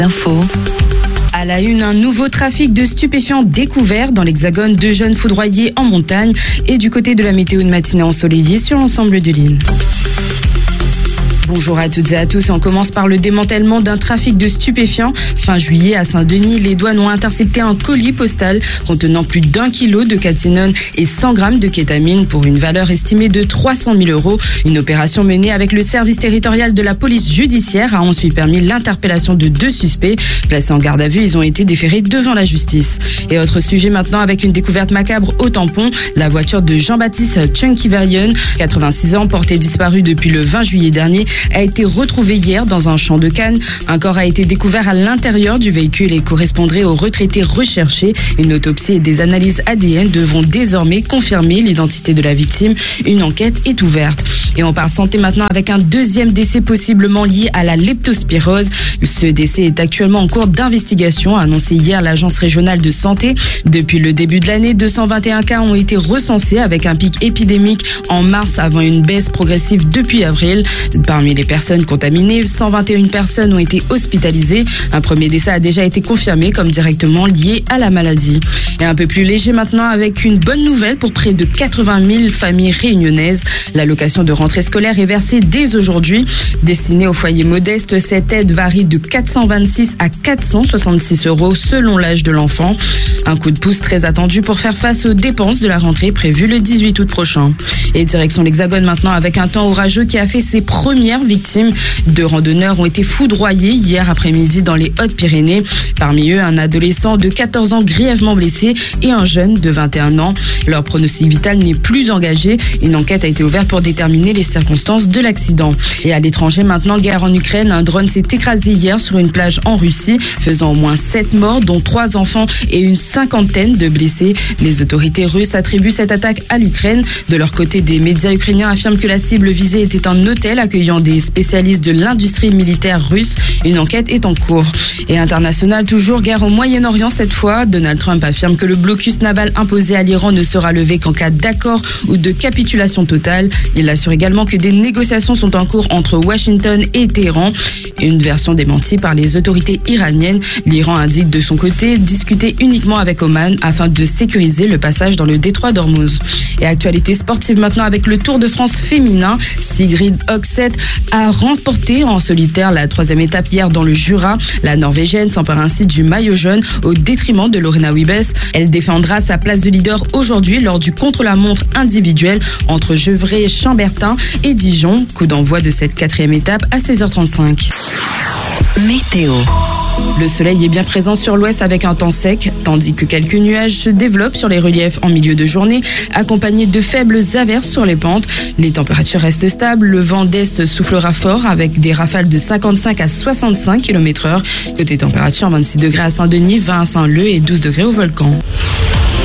Info. À la une, un nouveau trafic de stupéfiants découvert dans l'Hexagone, 2 jeunes foudroyés en montagne et du côté de la météo de matinée ensoleillée sur l'ensemble de l'île. Bonjour à toutes et à tous. On commence par le démantèlement d'un trafic de stupéfiants. Fin juillet, à Saint-Denis, les douanes ont intercepté un colis postal contenant plus d'1 kilo de cathinone et 100 grammes de kétamine pour une valeur estimée de 300 000 €. Une opération menée avec le service territorial de la police judiciaire a ensuite permis l'interpellation de 2 suspects. Placés en garde à vue, ils ont été déférés devant la justice. Et autre sujet maintenant avec une découverte macabre au tampon. La voiture de Jean-Baptiste Tchunkivayan, 86 ans, portée disparue depuis le 20 juillet dernier, a été retrouvé hier dans un champ de Cannes. Un corps a été découvert à l'intérieur du véhicule et correspondrait au retraité recherché. Une autopsie et des analyses ADN devront désormais confirmer l'identité de la victime. Une enquête est ouverte. Et on parle santé maintenant avec un deuxième décès possiblement lié à la leptospirose. Ce décès est actuellement en cours d'investigation, a annoncé hier l'Agence régionale de santé. Depuis le début de l'année, 221 cas ont été recensés avec un pic épidémique en mars avant une baisse progressive depuis avril. Parmi les personnes contaminées, 121 personnes ont été hospitalisées. Un premier décès a déjà été confirmé comme directement lié à la maladie. Et un peu plus léger maintenant avec une bonne nouvelle pour près de 80 000 familles réunionnaises. L'allocation de rentrée scolaire est versée dès aujourd'hui. Destinée aux foyers modestes, cette aide varie de 426 à 466 € selon l'âge de l'enfant. Un coup de pouce très attendu pour faire face aux dépenses de la rentrée prévue le 18 août prochain. Et direction l'Hexagone maintenant avec un temps orageux qui a fait ses premières victimes. 2 randonneurs ont été foudroyés hier après-midi dans les Hautes-Pyrénées. Parmi eux, un adolescent de 14 ans grièvement blessé et un jeune de 21 ans. Leur pronostic vital n'est plus engagé. Une enquête a été ouverte pour déterminer les circonstances de l'accident. Et à l'étranger maintenant, guerre en Ukraine, un drone s'est écrasé hier sur une plage en Russie, faisant au moins 7 morts, dont 3 enfants et une 50aine de blessés. Les autorités russes attribuent cette attaque à l'Ukraine. De leur côté, des médias ukrainiens affirment que la cible visée était un hôtel accueillant des spécialistes de l'industrie militaire russe. Une enquête est en cours. Et international, toujours guerre au Moyen-Orient cette fois. Donald Trump affirme que le blocus naval imposé à l'Iran ne sera levé qu'en cas d'accord ou de capitulation totale. Il assure également que des négociations sont en cours entre Washington et Téhéran. Une version démentie par les autorités iraniennes. L'Iran indique de son côté discuter uniquement avec Oman afin de sécuriser le passage dans le détroit d'Ormuz. Et actualité sportive maintenant avec le Tour de France féminin. Sigrid Høgseth a remporté en solitaire la 3e étape hier dans le Jura. La Norvégienne s'empare ainsi du maillot jaune au détriment de Lorena Wiebes. Elle défendra sa place de leader aujourd'hui lors du contre-la-montre individuel entre Gevrey, Chambertin et Dijon. Coup d'envoi de cette 4e étape à 16h35. Météo. Le soleil est bien présent sur l'ouest avec un temps sec, tandis que quelques nuages se développent sur les reliefs en milieu de journée, accompagnés de faibles averses sur les pentes. Les températures restent stables, le vent d'est soufflera fort avec des rafales de 55 à 65 km/h. Côté température, 26 degrés à Saint-Denis, 20 à Saint-Leu et 12 degrés au Volcan.